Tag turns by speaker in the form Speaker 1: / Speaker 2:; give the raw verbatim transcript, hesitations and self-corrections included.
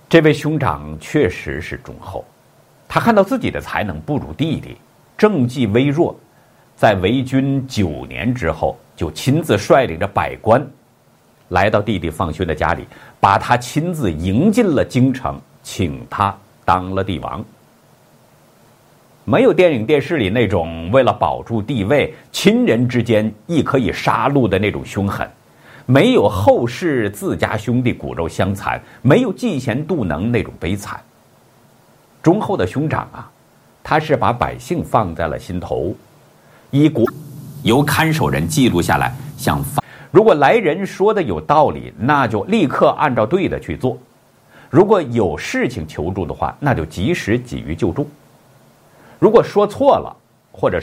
Speaker 1: 这位兄长确实是忠厚，他看到自己的才能不如弟弟，政绩微弱，在为军九年之后，就亲自率领着百官来到弟弟放勋的家里，把他亲自迎进了京城，请他当了帝王。没有电影电视里那种为了保住地位，亲人之间亦可以杀戮的那种凶狠，没有后世自家兄弟骨肉相残，没有嫉贤妒能那种悲惨。忠厚的兄长啊，他是把百姓放在了心头，以国由看守人记录下来，向如果来人说的有道理，那就立刻按照对的去做；如果有事情求助的话，那就及时给予救助。如果说错了，或者